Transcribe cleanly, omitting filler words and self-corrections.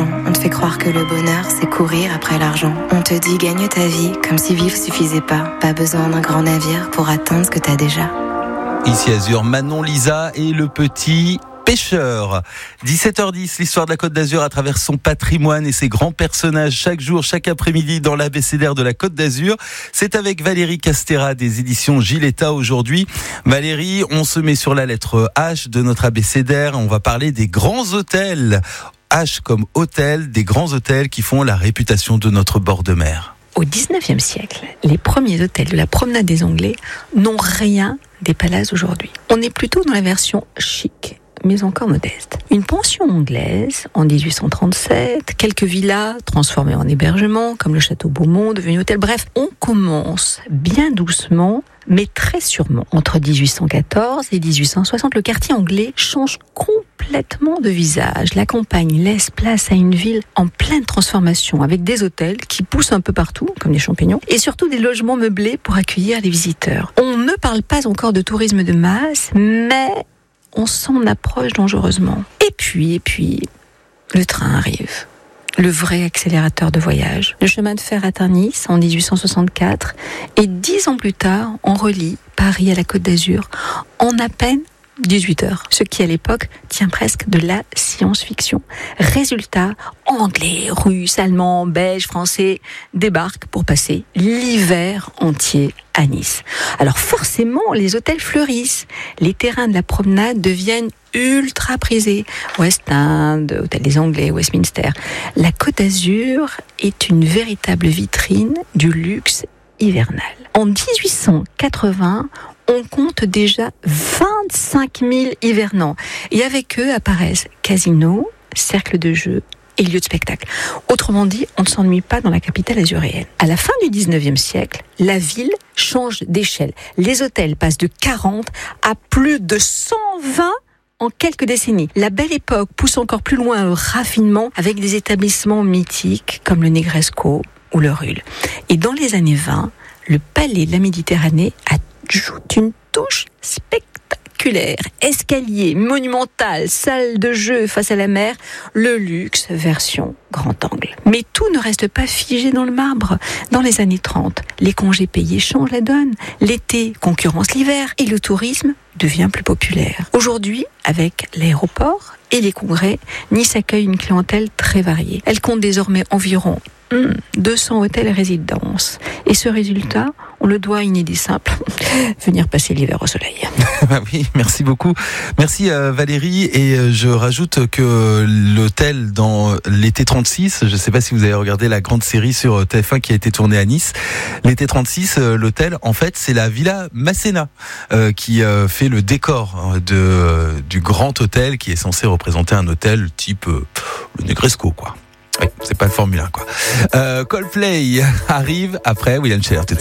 l'argent. On te fait croire que le bonheur, c'est courir après l'argent. On te dit gagne ta vie, comme si vivre suffisait pas. Pas besoin d'un grand navire pour atteindre ce que t'as déjà. Ici Azur, Manon Lisa et le petit pêcheur. 17h10, l'histoire de la Côte d'Azur à travers son patrimoine et ses grands personnages chaque jour, chaque après-midi dans l'abécédaire de la Côte d'Azur. C'est avec Valérie Castera des éditions Giletta aujourd'hui. Valérie, on se met sur la lettre H de notre abécédaire. On va parler des grands hôtels. H comme hôtel, des grands hôtels qui font la réputation de notre bord de mer. Au 19e siècle, les premiers hôtels de la promenade des Anglais n'ont rien des palaces aujourd'hui. On est plutôt dans la version chic, mais encore modeste. Une pension anglaise en 1837, quelques villas transformées en hébergement, comme le château Beaumont, devenu hôtel. Bref, on commence bien doucement, mais très sûrement. Entre 1814 et 1860, le quartier anglais change complètement de visage. La campagne laisse place à une ville en pleine transformation, avec des hôtels qui poussent un peu partout, comme des champignons, et surtout des logements meublés pour accueillir les visiteurs. On ne parle pas encore de tourisme de masse, mais on s'en approche dangereusement. Et puis, le train arrive. Le vrai accélérateur de voyage. Le chemin de fer atteint Nice en 1864 et 10 ans plus tard, on relie Paris à la Côte d'Azur en à peine 18 heures. Ce qui, à l'époque, tient presque de la science-fiction. Résultat, anglais, russes, allemands, belges, français débarquent pour passer l'hiver entier à Nice. Alors forcément, les hôtels fleurissent. Les terrains de la promenade deviennent ultra prisés. West End, Hôtel des Anglais, Westminster. La Côte d'Azur est une véritable vitrine du luxe hivernal. En 1880, on compte déjà 25 000 hivernants. Et avec eux apparaissent casinos, cercles de jeux et lieux de spectacle. Autrement dit, on ne s'ennuie pas dans la capitale azuréenne. À la fin du 19e siècle, la ville change d'échelle. Les hôtels passent de 40 à plus de 120 en quelques décennies. La belle époque pousse encore plus loin au raffinement avec des établissements mythiques comme le Negresco ou le Ruhl. Et dans les années 20, le Palais de la Méditerranée ajoute une touche spectaculaire. Escalier monumental, salle de jeu face à la mer, le luxe version grand angle. Mais tout ne reste pas figé dans le marbre. Dans les années 30, les congés payés changent la donne. L'été concurrence l'hiver et le tourisme devient plus populaire. Aujourd'hui, avec l'aéroport et les congrès, Nice accueille une clientèle très variée. Elle compte désormais environ 200 hôtels et résidences. Et ce résultat, on le doit à une idée simple, venir passer l'hiver au soleil. Oui, merci beaucoup. Merci Valérie. Et je rajoute que l'hôtel dans l'été 36, je ne sais pas si vous avez regardé la grande série sur TF1 qui a été tournée à Nice. L'été 36, l'hôtel, en fait, c'est la Villa Masséna qui fait le décor du grand hôtel qui est censé représenter un hôtel type le Negresco, quoi. Oui, c'est pas le Formule 1, quoi. Coldplay arrive après William Scheller tout de suite.